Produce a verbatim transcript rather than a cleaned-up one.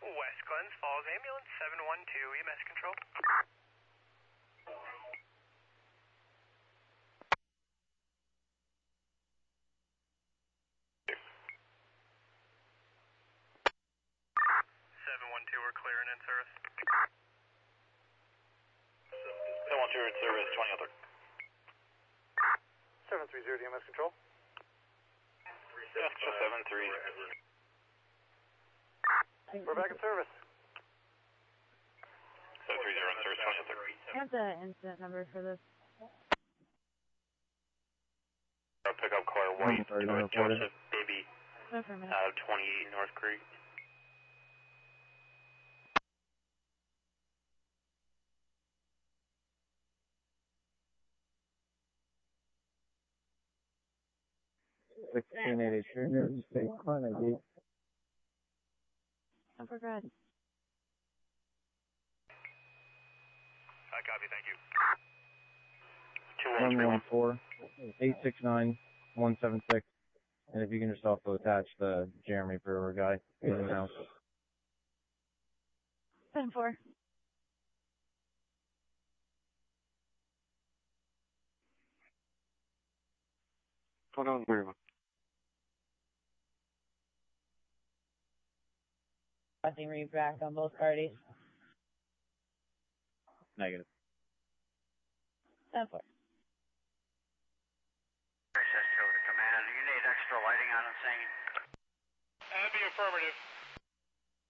West Glens Falls Ambulance seven one two, E M S control. seven one two, we're clearing in service. seven one two in service, twenty oh three. seven three zero, E M S control. Yeah, just seven three. We're back in service. seven three zero in service, twenty oh three. I have the incident number for this. I'll pick up car white, uh, Joseph, baby, No for a minute. out of twenty-eight North Creek. sixteen eighty-two, state one eighty. I forgot. I copy, thank you. two one one three one one. four, eight six nine, one seven six. And if you can just also attach the Jeremy Brewer guy in the house. ten four. Hold on, where am I? Nothing read back on both parties. Negative. ten four.